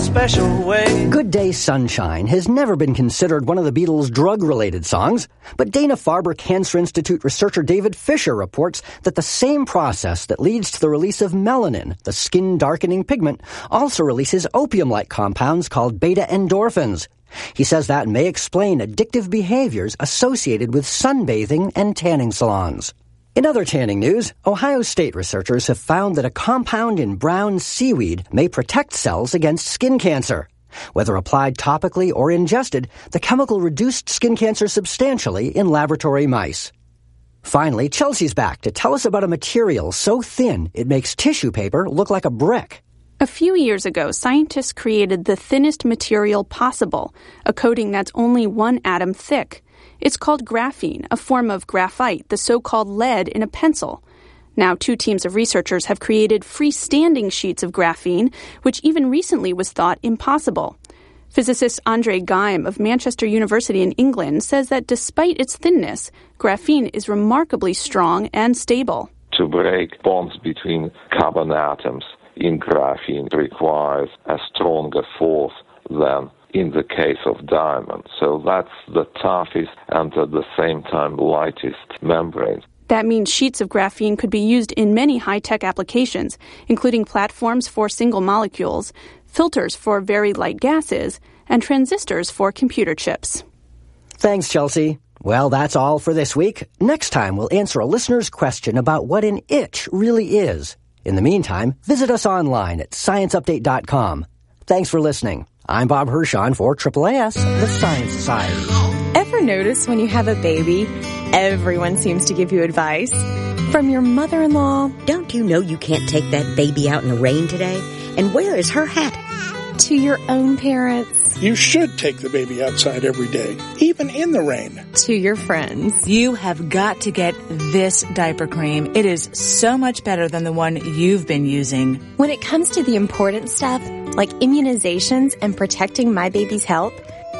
special way. Good Day Sunshine has never been considered one of the Beatles' drug-related songs, but Dana-Farber Cancer Institute researcher David Fisher reports that the same process that leads to the release of melanin, the skin-darkening pigment, also releases opium-like compounds called beta-endorphins. He says that may explain addictive behaviors associated with sunbathing and tanning salons. In other tanning news, Ohio State researchers have found that a compound in brown seaweed may protect cells against skin cancer. Whether applied topically or ingested, the chemical reduced skin cancer substantially in laboratory mice. Finally, Chelsea's back to tell us about a material so thin it makes tissue paper look like a brick. A few years ago, scientists created the thinnest material possible, a coating that's only 1 atom thick. It's called graphene, a form of graphite, the so-called lead in a pencil. Now, 2 teams of researchers have created freestanding sheets of graphene, which even recently was thought impossible. Physicist Andre Geim of Manchester University in England says that despite its thinness, graphene is remarkably strong and stable. To break bonds between carbon atoms in graphene requires a stronger force than in the case of diamond. So that's the toughest and at the same time lightest membrane. That means sheets of graphene could be used in many high-tech applications, including platforms for single molecules, filters for very light gases, and transistors for computer chips. Thanks, Chelsea. Well, that's all for this week. Next time, we'll answer a listener's question about what an itch really is. In the meantime, visit us online at scienceupdate.com. Thanks for listening. I'm Bob Hirschon for AAAS, the Science Society. Ever notice when you have a baby, everyone seems to give you advice? From your mother-in-law. Don't you know you can't take that baby out in the rain today? And where is her hat? To your own parents. You should take the baby outside every day, even in the rain. To your friends. You have got to get this diaper cream. It is so much better than the one you've been using. When it comes to the important stuff, like immunizations and protecting my baby's health,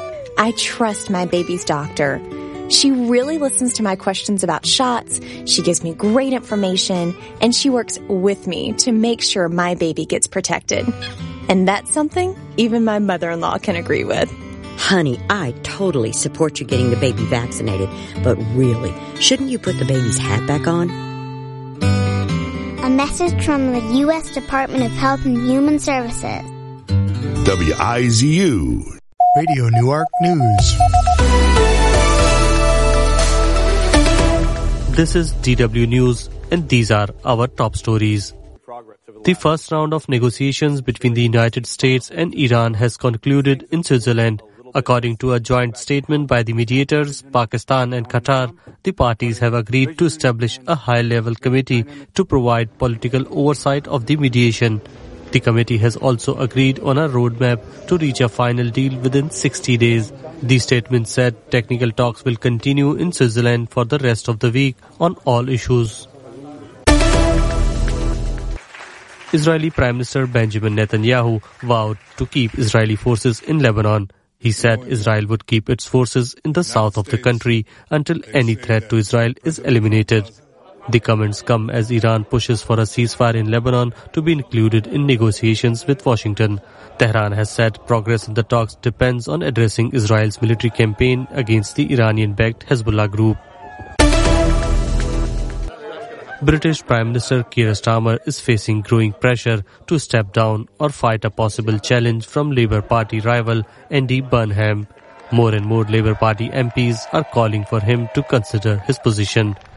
I trust my baby's doctor. She really listens to my questions about shots, she gives me great information, and she works with me to make sure my baby gets protected. And that's something even my mother-in-law can agree with. Honey, I totally support you getting the baby vaccinated, but really, shouldn't you put the baby's hat back on? A message from the U.S. Department of Health and Human Services. WIZU Radio Newark News. This is DW News, and these are our top stories. The first round of negotiations between the United States and Iran has concluded in Switzerland. According to a joint statement by the mediators, Pakistan and Qatar, the parties have agreed to establish a high-level committee to provide political oversight of the mediation. The committee has also agreed on a roadmap to reach a final deal within 60 days. The statement said technical talks will continue in Switzerland for the rest of the week on all issues. Israeli Prime Minister Benjamin Netanyahu vowed to keep Israeli forces in Lebanon. He said Israel would keep its forces in the south of the country until any threat to Israel is eliminated. The comments come as Iran pushes for a ceasefire in Lebanon to be included in negotiations with Washington. Tehran has said progress in the talks depends on addressing Israel's military campaign against the Iranian-backed Hezbollah group. British Prime Minister Keir Starmer is facing growing pressure to step down or fight a possible challenge from Labour Party rival Andy Burnham. More and more Labour Party MPs are calling for him to consider his position.